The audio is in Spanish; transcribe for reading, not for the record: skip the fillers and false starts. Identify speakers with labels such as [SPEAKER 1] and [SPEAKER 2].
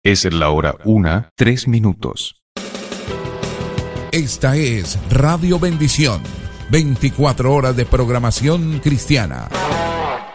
[SPEAKER 1] Es la hora 1:03.
[SPEAKER 2] Esta es Radio Bendición, 24 horas de programación cristiana.